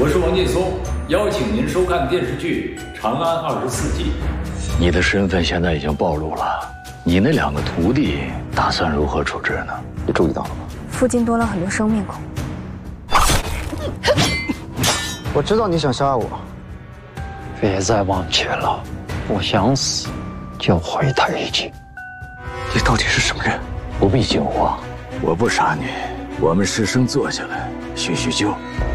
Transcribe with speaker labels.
Speaker 1: 我是王劲松，邀请您收看电视剧《长安24计》。
Speaker 2: 你的身份现在已经暴露了，你那2个徒弟打算如何处置呢？
Speaker 3: 你注意到了吗？
Speaker 4: 附近多了很多生面孔。
Speaker 3: 我知道你想杀我，
Speaker 5: 别再往前了，我想死就回他一句。
Speaker 3: 你到底是什么人？
Speaker 2: 不必惊慌，我不杀你，我们师生坐下来叙叙旧。